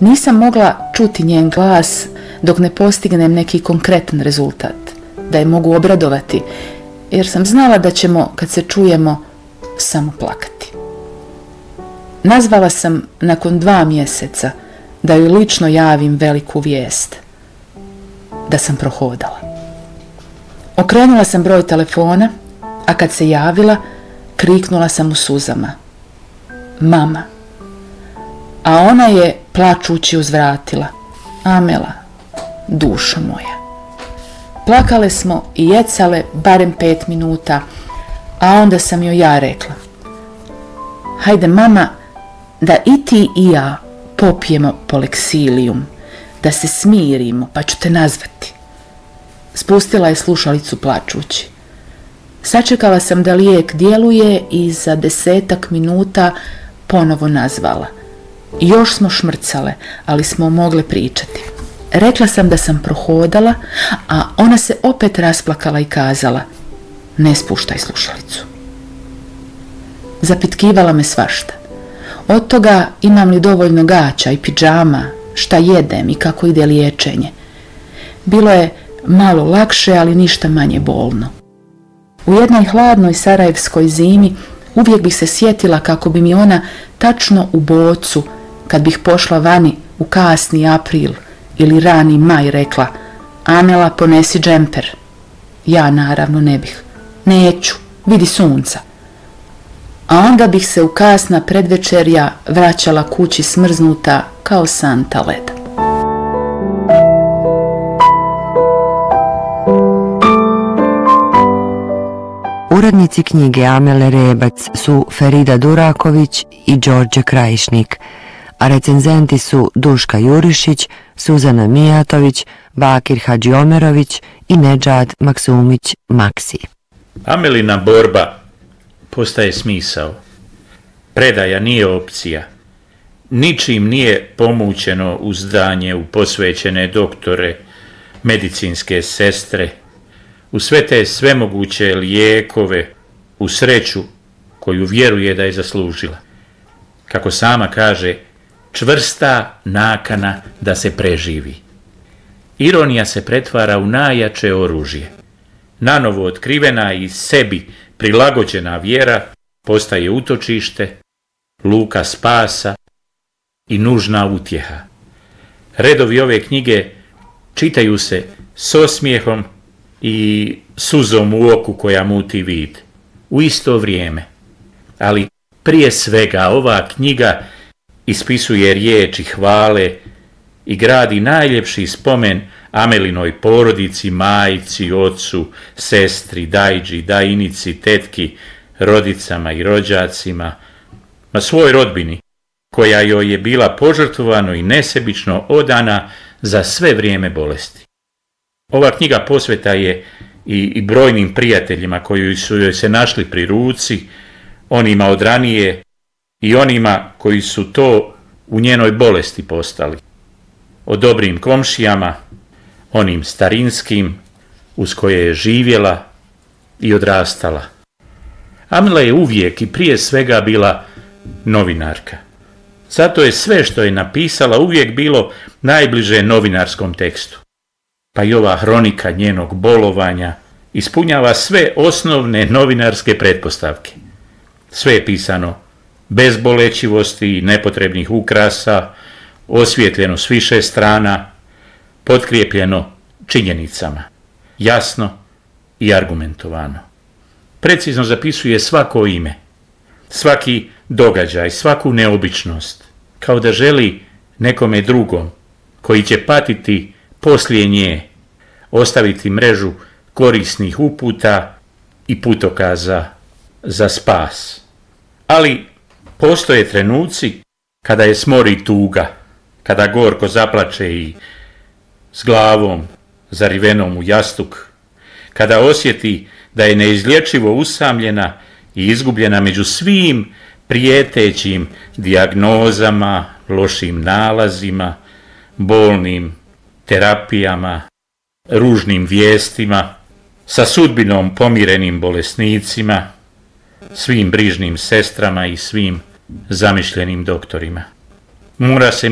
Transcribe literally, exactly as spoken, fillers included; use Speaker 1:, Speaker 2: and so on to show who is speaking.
Speaker 1: Nisam mogla čuti njen glas dok ne postignem neki konkretan rezultat, da je mogu obradovati, jer sam znala da ćemo, kad se čujemo, samo plakati. Nazvala sam nakon dva mjeseca da joj lično javim veliku vijest, da sam prohodala. Okrenula sam broj telefona, a kad se javila, kriknula sam u suzama: mama. A ona je plačući uzvratila: Amela, dušo moja. Plakale smo i jecale barem pet minuta, a onda sam joj ja rekla: hajde mama, da i ti i ja popijemo poleksilijum, da se smirimo, pa ću te nazvati. Spustila je slušalicu plačući. Sačekala sam da lijek djeluje i za desetak minuta ponovo nazvala. Još smo šmrcale, ali smo mogle pričati. Rekla sam da sam prohodala, a ona se opet rasplakala i kazala: ne spuštaj slušalicu. Zapitkivala me svašta. Od toga imam li dovoljno gaća i pidžama, šta jedem i kako ide liječenje. Bilo je malo lakše, ali ništa manje bolno. U jednoj hladnoj sarajevskoj zimi uvijek bih se sjetila kako bi mi ona tačno u bocu, kad bih pošla vani u kasni april ili rani maj, rekla: Amela, ponesi džemper. Ja naravno ne bih. Neću, vidi sunca. A onda bih se u kasna predvečerja vraćala kući smrznuta kao santa leda.
Speaker 2: Urednici knjige Amele Rebac su Ferida Duraković i Đorđe Krajišnik, a recenzenti su Duška Jurišić, Suzana Mijatović, Bakir Hadžiomerović i Nedžad Maksumić Maksi.
Speaker 3: Amelina borba postaje smisao. Predaja nije opcija. Ničim nije pomućeno uzdanje u posvećene doktore, medicinske sestre, u sve te svemoguće lijekove, u sreću koju vjeruje da je zaslužila. Kako sama kaže, čvrsta nakana da se preživi. Ironija se pretvara u najjače oružje. Nanovo otkrivena i sebi prilagođena vjera postaje utočište, luka spasa i nužna utjeha. Redovi ove knjige čitaju se s osmijehom i suzom u oku koja muti vid, u isto vrijeme. Ali prije svega ova knjiga ispisuje riječi hvale i gradi najljepši spomen Amelinoj porodici, majci, ocu, sestri, dajđi, dajinici, tetki, rodicama i rođacima, na svoj rodbini, koja joj je bila požrtvovano i nesebično odana za sve vrijeme bolesti. Ova knjiga posveta je i, i brojnim prijateljima koji su joj se našli pri ruci, onima od ranije i onima koji su to u njenoj bolesti postali. O dobrim komšijama, onim starinskim uz koje je živjela i odrastala. Amela je uvijek i prije svega bila novinarka. Zato je sve što je napisala uvijek bilo najbliže novinarskom tekstu. Pa i ova hronika njenog bolovanja ispunjava sve osnovne novinarske pretpostavke. Sve je pisano bez bolećivosti i nepotrebnih ukrasa, osvijetljeno s više strana, potkrijepljeno činjenicama, jasno i argumentovano. Precizno zapisuje svako ime, svaki događaj, svaku neobičnost, kao da želi nekome drugom, koji će patiti poslije nje, ostaviti mrežu korisnih uputa i putokaza za spas. Ali postoje trenuci kada je smori tuga, kada gorko zaplače i s glavom zarivenom u jastuk, kada osjeti da je neizlječivo usamljena i izgubljena među svim prijetećim dijagnozama, lošim nalazima, bolnim terapijama, ružnim vijestima, sa sudbinom pomirenim bolesnicima, svim brižnim sestrama i svim zamišljenim doktorima. Mora se